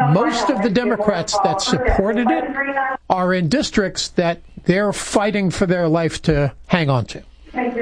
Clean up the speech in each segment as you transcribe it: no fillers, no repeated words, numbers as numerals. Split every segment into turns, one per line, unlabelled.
most of the Democrats that supported it are in districts that they're fighting for their life to hang on to.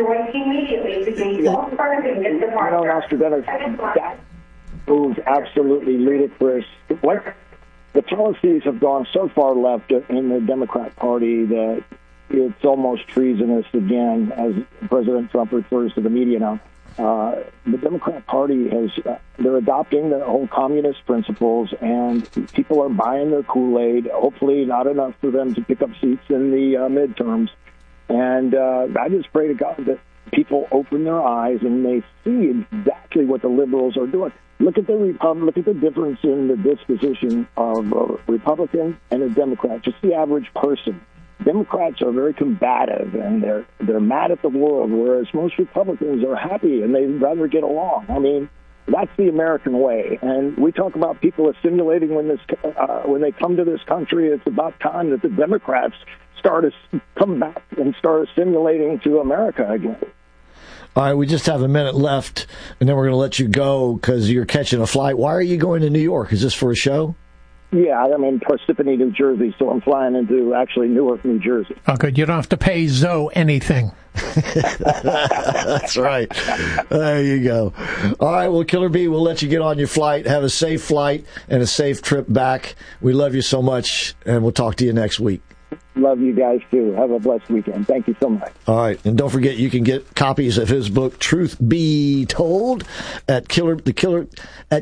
Nostradamus, that moves absolutely ludicrous. What the policies have gone so far left in the Democrat Party that it's almost treasonous again, as President Trump refers to the media now. The Democrat Party they're adopting the whole communist principles, and people are buying their Kool-Aid, hopefully not enough for them to pick up seats in the midterms. And I just pray to God that people open their eyes and they see exactly what the liberals are doing. Look at the difference in the disposition of a Republican and a Democrat, just the average person. Democrats are very combative, and they're mad at the world, whereas most Republicans are happy and they'd rather get along. I mean, that's the American way. And we talk about people assimilating when they come to this country. It's about time that the Democrats come back and start assimilating to America again.
All right, we just have a minute left, and then we're going to let you go because you're catching a flight. Why are you going to New York? Is this for a show?
Yeah, I'm in Parsippany, New Jersey, so I'm flying into actually Newark, New Jersey.
Oh, good. You don't have to pay Zoe anything.
That's right. There you go. All right, well, Killer B, we'll let you get on your flight. Have a safe flight and a safe trip back. We love you so much, and we'll talk to you next week.
Love you guys, too. Have a blessed weekend. Thank you so much.
All right. And don't forget, you can get copies of his book, Truth Be Told, at thekillerbees.net.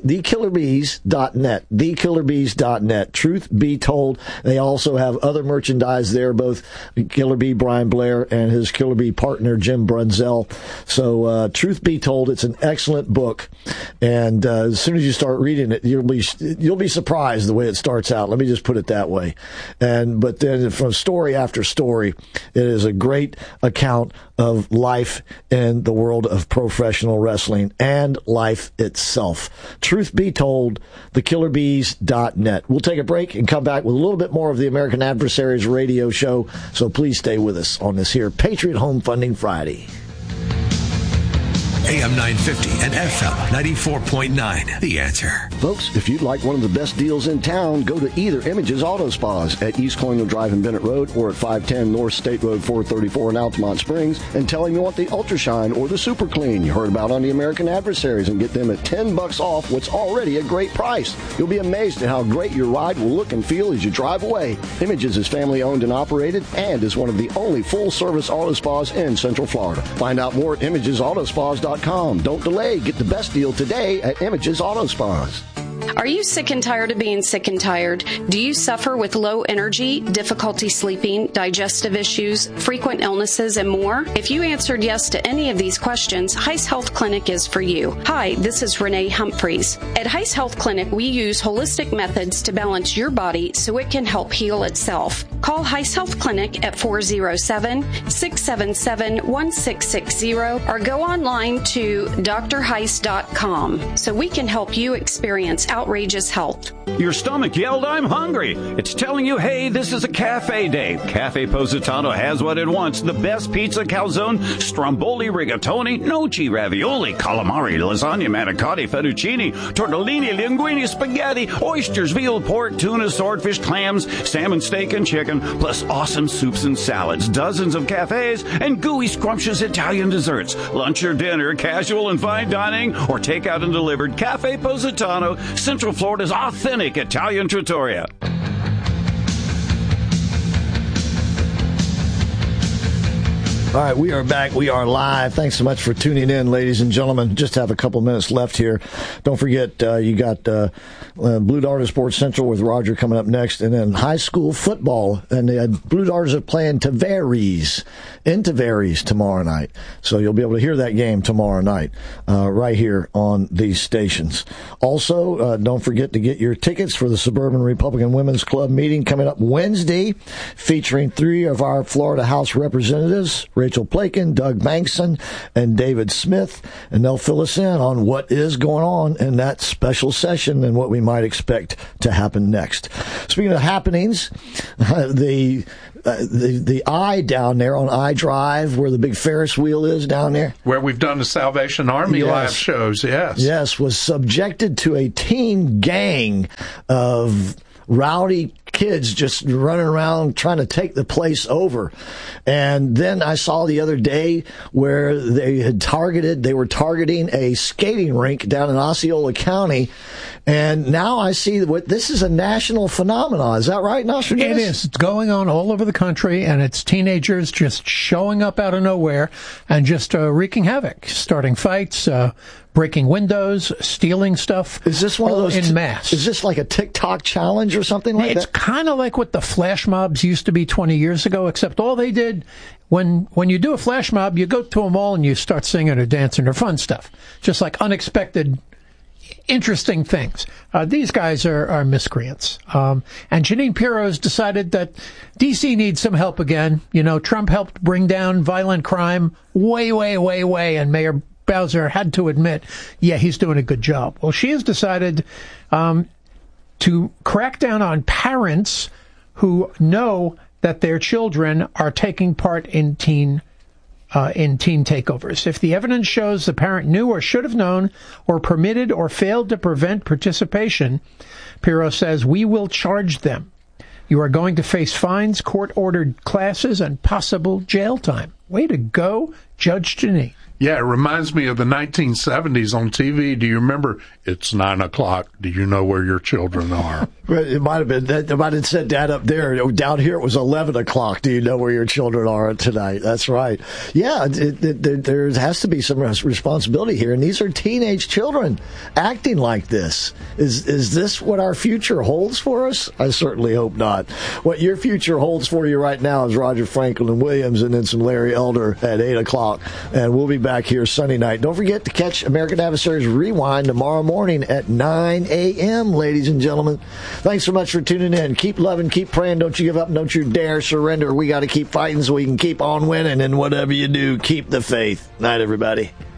Thekillerbees.net. Truth Be Told. They also have other merchandise there, both Killer Bee, Brian Blair, and his Killer Bee partner, Jim Brunzell. So, Truth Be Told, it's an excellent book. And as soon as you start reading it, you'll be surprised the way it starts out. Let me just put it that way. But then from story after story, it is a great account of life in the world of professional wrestling and life itself. Truth Be Told, thekillerbees.net. We'll take a break and come back with a little bit more of the American Adversaries radio show, so please stay with us on this here Patriot Home Funding Friday.
AM 950 and FM 94.9. The Answer.
Folks, if you'd like one of the best deals in town, go to either Images Auto Spas at East Colonial Drive in Bennett Road or at 510 North State Road 434 in Altamont Springs and tell them you want the Ultra Shine or the Super Clean you heard about on the American Adversaries and get them at $10 off what's already a great price. You'll be amazed at how great your ride will look and feel as you drive away. Images is family owned and operated and is one of the only full-service auto spas in Central Florida. Find out more at imagesautospas.com. Don't delay. Get the best deal today at Images Auto Spas.
Are you sick and tired of being sick and tired? Do you suffer with low energy, difficulty sleeping, digestive issues, frequent illnesses, and more? If you answered yes to any of these questions, Heiss Health Clinic is for you. Hi, this is Renee Humphreys. At Heiss Health Clinic, we use holistic methods to balance your body so it can help heal itself. Call Heiss Health Clinic at 407-677-1660 or go online to drheiss.com so we can help you experience outrageous health.
Your stomach yelled, "I'm hungry." It's telling you, hey, this is a cafe day. Cafe Positano has what it wants. The best pizza, calzone, stromboli, rigatoni, noci, ravioli, calamari, lasagna, manicotti, fettuccine, tortellini, linguine, spaghetti, oysters, veal, pork, tuna, swordfish, clams, salmon, steak, and chicken, plus awesome soups and salads, dozens of cafes, and gooey, scrumptious Italian desserts. Lunch or dinner, casual and fine dining, or takeout and delivered. Cafe Positano, Central Florida's authentic Italian trattoria.
All right, we are back. We are live. Thanks so much for tuning in, ladies and gentlemen. Just have a couple minutes left here. Don't forget, you got Blue Darter Sports Central with Roger coming up next, and then high school football. And the Blue Darters are playing Tavares tomorrow night. So you'll be able to hear that game tomorrow night right here on these stations. Also, don't forget to get your tickets for the Suburban Republican Women's Club meeting coming up Wednesday, featuring 3 of our Florida House representatives, Rachel Plakin, Doug Bankson, and David Smith, and they'll fill us in on what is going on in that special session and what we might expect to happen next. Speaking of happenings, the I down there on I Drive, where the big Ferris wheel is down there,
where we've done the Salvation Army live shows, yes,
was subjected to a teen gang of rowdy kids just running around trying to take the place over. And then I saw the other day where they were targeting a skating rink down in Osceola County. And now I see this is a national phenomenon. Is that right, Nostradamus?
It is. It's going on all over the country, and it's teenagers just showing up out of nowhere and just wreaking havoc, starting fights, breaking windows, stealing stuff.
Is this one of those
in mass?
Is this like a TikTok challenge or something like that?
It's kind of like what the flash mobs used to be 20 years ago, except all they did, when you do a flash mob, you go to a mall and you start singing or dancing or fun stuff, just like unexpected, interesting things. These guys are miscreants. And Jeanine Pirro has decided that D.C. needs some help again. You know, Trump helped bring down violent crime way, and Mayor Bowser had to admit, he's doing a good job. Well, she has decided to crack down on parents who know that their children are taking part in teen takeovers. If the evidence shows the parent knew or should have known or permitted or failed to prevent participation, Pirro says, we will charge them. You are going to face fines, court-ordered classes, and possible jail time. Way to go, Judge Jeanine.
Yeah, it reminds me of the 1970s on TV. Do you remember, it's 9 o'clock, do you know where your children are?
It might have been, they might have said that up there. Down here it was 11 o'clock. Do you know where your children are tonight? That's right. Yeah, there has to be some responsibility here. And these are teenage children acting like this. Is this what our future holds for us? I certainly hope not. What your future holds for you right now is Roger Franklin Williams and then some Larry Elder at 8 o'clock. And we'll be back here Sunday night. Don't forget to catch American Adversaries Rewind tomorrow morning at 9 a.m., ladies and gentlemen. Thanks so much for tuning in. Keep loving, keep praying. Don't you give up. Don't you dare surrender. We got to keep fighting so we can keep on winning. And whatever you do, keep the faith. Night, everybody.